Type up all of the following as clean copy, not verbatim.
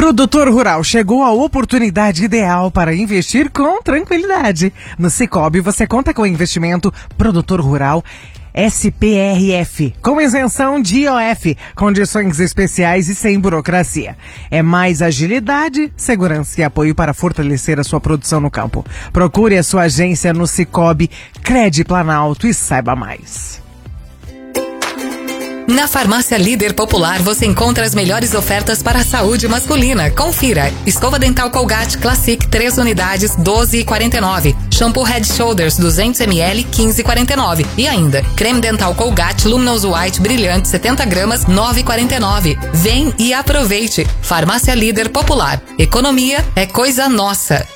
Produtor rural, chegou a oportunidade ideal para investir com tranquilidade. No Sicoob você conta com o investimento Produtor Rural SPRF, com isenção de IOF, condições especiais e sem burocracia. É mais agilidade, segurança e apoio para fortalecer a sua produção no campo. Procure a sua agência no Sicoob, Crede Planalto e saiba mais. Na Farmácia Líder Popular você encontra as melhores ofertas para a saúde masculina. Confira. Escova dental Colgate Classic 3 unidades, 12,49. Shampoo Head Shoulders 200 ml, 15,49. E ainda, creme dental Colgate Luminous White Brilhante 70 gramas, 9,49. Vem e aproveite. Farmácia Líder Popular. Economia é coisa nossa.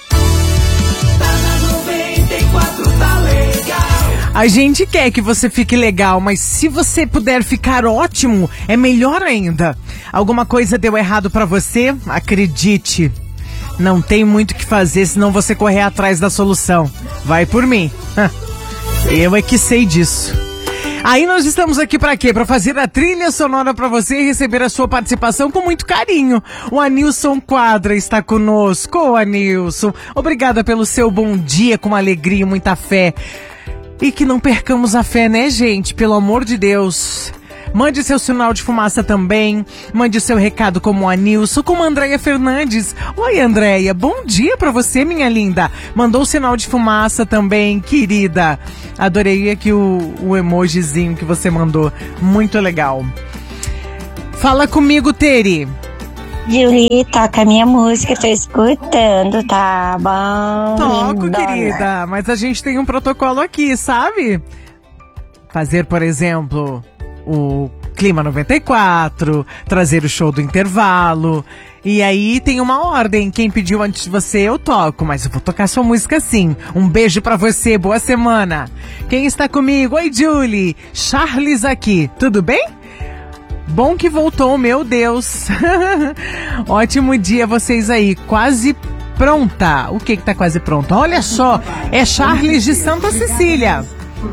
A gente quer que você fique legal, mas se você puder ficar ótimo, é melhor ainda. Alguma coisa deu errado pra você? Acredite, não tem muito o que fazer senão você correr atrás da solução. Vai por mim. Eu é que sei disso. Aí nós estamos aqui pra quê? Pra fazer a trilha sonora pra você e receber a sua participação com muito carinho. O Anilson Quadra está conosco. Ô, Anilson, obrigada pelo seu bom dia com alegria e muita fé. E que não percamos a fé, né, gente? Pelo amor de Deus. Mande seu sinal de fumaça também. Mande seu recado como o Anilson, como a Andréia Fernandes. Oi, Andréia. Bom dia pra você, minha linda. Mandou o sinal de fumaça também, querida. Adorei aqui o emojizinho que você mandou. Muito legal. Fala comigo, Teri. Julie, toca a minha música, tô escutando, tá bom? Toco, lindona. querida, mas a gente tem um protocolo aqui, sabe? Fazer, por exemplo, o Clima 94, trazer o show do intervalo. E aí tem uma ordem, quem pediu antes de você eu toco, mas eu vou tocar sua música sim. Um beijo pra você, boa semana. Quem está comigo? Oi, Julie, Charles aqui, tudo bem? Bom que voltou, meu Deus. Ótimo dia vocês aí, quase pronta. O que tá quase pronto? Olha só, é Charles de Santa Cecília.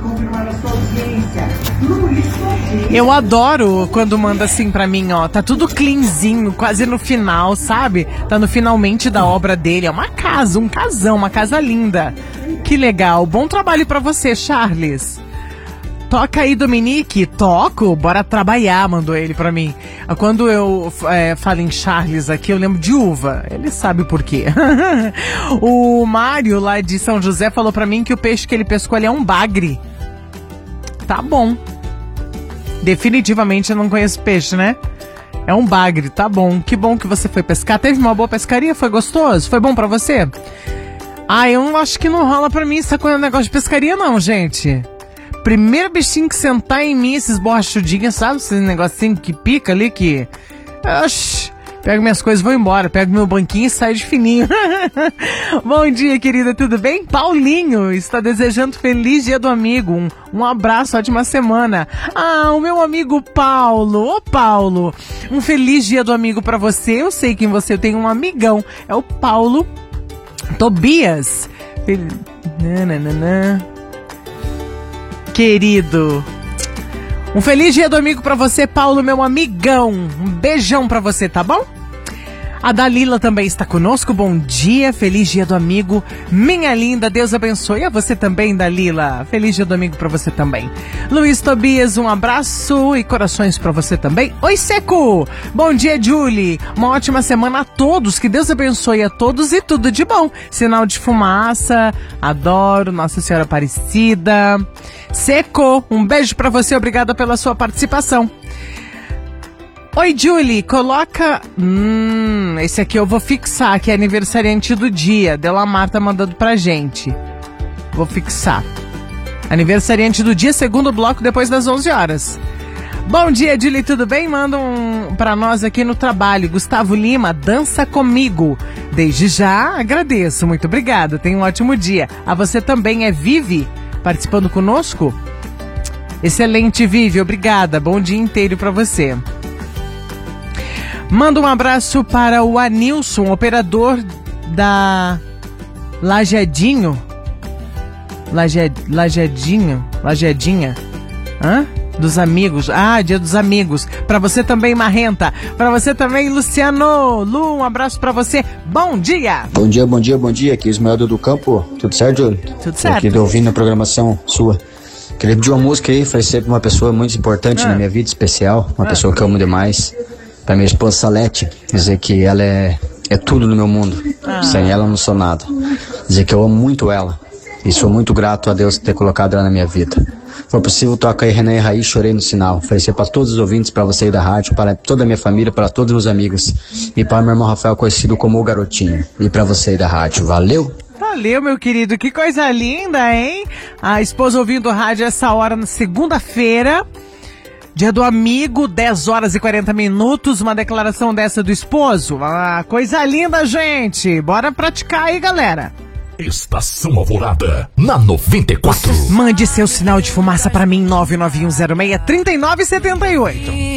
Eu adoro quando manda assim pra mim, ó, tá tudo cleanzinho, quase no final, sabe? Tá no finalmente da obra dele, é uma casa, um casão, uma casa linda. Que legal, bom trabalho pra você, Charles. Toca aí, Dominique. Toco, bora trabalhar, mandou ele pra mim. Quando eu falo em Charles aqui, eu lembro de uva. Ele sabe por quê. O Mário, lá de São José, falou pra mim que o peixe que ele pescou ali é um bagre. Tá bom. Definitivamente eu não conheço peixe, né? É um bagre, tá bom. Que bom que você foi pescar. Teve uma boa pescaria? Foi gostoso? Foi bom pra você? Ah, eu acho que não rola pra mim essa coisa, negócio de pescaria não, gente. Primeiro bichinho que sentar em mim, esses borrachudinhos, sabe? Esse negocinho que pica ali, que... Oxi, pego minhas coisas e vou embora. Pego meu banquinho e saio de fininho. Bom dia, querida, tudo bem? Paulinho está desejando feliz dia do amigo. Um abraço, ótima semana. Ah, o meu amigo Paulo. Ô, Paulo, um feliz dia do amigo pra você. Eu sei quem você, eu tenho um amigão. É o Paulo Tobias. Querido, um feliz dia do amigo pra você, Paulo, meu amigão. Um beijão pra você, tá bom? A Dalila também está conosco. Bom dia, feliz dia do amigo, minha linda, Deus abençoe. A você também, Dalila, feliz dia do amigo pra você também. Luiz Tobias, um abraço e corações pra você também. Oi, Seco, bom dia, Julie, uma ótima semana a todos, que Deus abençoe a todos e tudo de bom. Sinal de fumaça, adoro, Nossa Senhora Aparecida. Seco, um beijo pra você, obrigada pela sua participação. Oi, Julie, coloca... esse aqui eu vou fixar, que é aniversariante do dia. Delamar tá mandando pra gente. Vou fixar. Aniversariante do dia, segundo bloco, depois das 11 horas. Bom dia, Julie, tudo bem? Manda pra nós aqui no trabalho. Gustavo Lima, dança comigo. Desde já, agradeço. Muito obrigada. Tenha um ótimo dia. A você também é Vivi, participando conosco? Excelente, Vivi. Obrigada. Bom dia inteiro pra você. Manda um abraço para o Anilson, operador da Lajeadinho. Lajeadinha. Hã? Dos amigos. Ah, dia dos amigos. Pra você também, Marrenta. Pra você também, Luciano. Lu, um abraço pra você. Bom dia. Bom dia, bom dia, bom dia. Aqui é Ismael do Campo. Tudo certo, Júlio? Tudo certo. Aqui tô ouvindo a programação sua. Queria pedir uma música aí, foi sempre uma pessoa muito importante na minha vida, especial. Uma pessoa que eu amo demais. Pra minha esposa Salete. Dizer que ela é tudo no meu mundo. Sem ela eu não sou nada. Dizer que eu amo muito ela. E sou muito grato a Deus ter colocado ela na minha vida. Se for possível, toca aí Renan e Raiz, Chorei no Sinal. Oferecer para todos os ouvintes, para você aí da rádio, para toda a minha família, para todos os meus amigos. E para meu irmão Rafael, conhecido como o Garotinho. E para você aí da rádio. Valeu! Valeu, meu querido. Que coisa linda, hein? A esposa ouvindo rádio essa hora na segunda-feira. Dia do amigo, 10 horas e 40 minutos. Uma declaração dessa do esposo. Ah, coisa linda, gente. Bora praticar aí, galera. Estação Alvorada, na 94. Mande seu sinal de fumaça pra mim, 99106-3978.